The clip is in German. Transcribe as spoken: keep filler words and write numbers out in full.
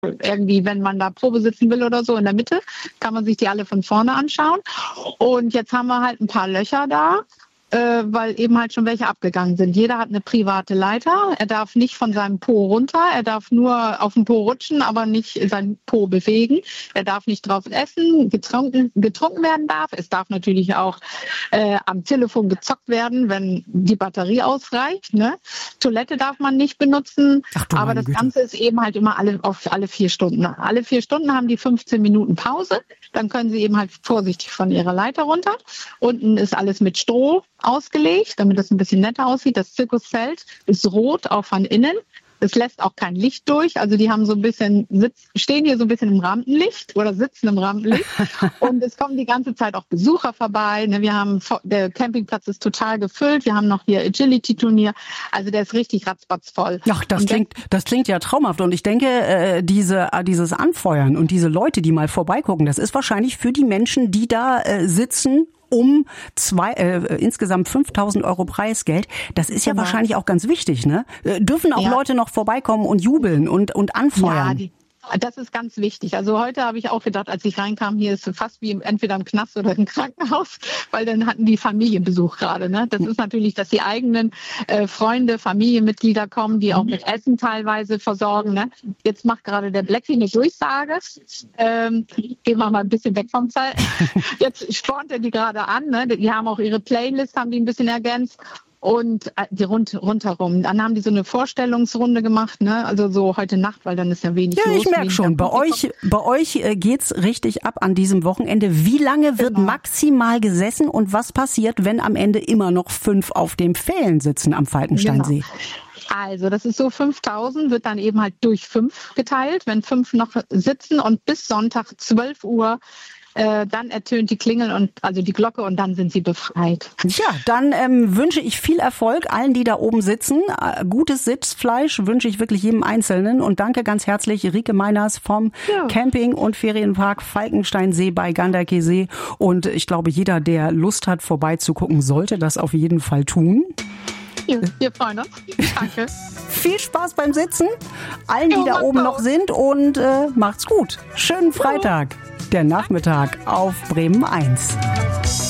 irgendwie, wenn man da Probe sitzen will oder so in der Mitte, kann man sich die alle von vorne anschauen. Und jetzt haben wir halt ein paar Löcher da, äh, weil eben halt schon welche abgegangen sind. Jeder hat eine private Leiter. Er darf nicht von seinem Po runter. Er darf nur auf dem Po rutschen, aber nicht sein Po bewegen. Er darf nicht drauf essen. Getrunken, getrunken werden darf. Es darf natürlich auch äh, am Telefon gezockt werden, wenn die Batterie ausreicht. Ne? Toilette darf man nicht benutzen. Ach, du aber das Güte. Ganze ist eben halt immer alle auf alle vier Stunden. Alle vier Stunden haben die fünfzehn Minuten Pause. Dann können sie eben halt vorsichtig von ihrer Leiter runter. Unten ist alles mit Stroh ausgelegt, damit es ein bisschen netter aussieht. Das Zirkuszelt ist rot, auch von innen. Es lässt auch kein Licht durch. Also die haben so ein bisschen, sitz, stehen hier so ein bisschen im Rampenlicht oder sitzen im Rampenlicht. Und es kommen die ganze Zeit auch Besucher vorbei. Wir haben, der Campingplatz ist total gefüllt. Wir haben noch hier Agility-Turnier. Also der ist richtig ratzbatzvoll. Ach, das klingt, das klingt ja traumhaft. Und ich denke, äh, diese, dieses Anfeuern und diese Leute, die mal vorbeigucken, das ist wahrscheinlich für die Menschen, die da äh, sitzen, um zwei, äh, insgesamt fünftausend Euro Preisgeld. Das ist ja Genau. wahrscheinlich auch ganz wichtig, ne? Äh, dürfen auch Ja. Leute noch vorbeikommen und jubeln und, und anfeuern? Ja, die, das ist ganz wichtig. Also heute habe ich auch gedacht, als ich reinkam, hier ist fast wie im, entweder im Knast oder im Krankenhaus, weil dann hatten die Familienbesuch gerade. Ne? Das ist natürlich, dass die eigenen äh, Freunde, Familienmitglieder kommen, die auch mit Essen teilweise versorgen. Ne? Jetzt macht gerade der Blackie eine Durchsage. Ähm, gehen wir mal ein bisschen weg vom Zeit. Jetzt spornt er die gerade an. Ne? Die haben auch ihre Playlist, haben die ein bisschen ergänzt. Und die rund, rundherum. Dann haben die so eine Vorstellungsrunde gemacht, ne? Also so heute Nacht, weil dann ist ja wenig Ja, los. ich merke schon, bei euch, bei euch geht's richtig ab an diesem Wochenende. Wie lange wird Genau. maximal gesessen und was passiert, wenn am Ende immer noch fünf auf dem Pfählen sitzen am Falkensteinsee? Genau. Also das ist so, fünftausend wird dann eben halt durch fünf geteilt, wenn fünf noch sitzen und bis Sonntag zwölf Uhr Äh, dann ertönt die Klingel und also die Glocke und dann sind sie befreit. Ja, dann ähm, wünsche ich viel Erfolg allen, die da oben sitzen. Äh, gutes Sitzfleisch wünsche ich wirklich jedem Einzelnen und danke ganz herzlich Rike Meiners vom Ja. Camping- und Ferienpark Falkensteinsee bei Ganderkesee. Und ich glaube, jeder, der Lust hat, vorbeizugucken, sollte das auf jeden Fall tun. Ja, wir freuen uns. Danke. Viel Spaß beim Sitzen, allen, die Jo, da macht's oben gut. noch sind und äh, macht's gut. Schönen Freitag, der Nachmittag auf Bremen eins.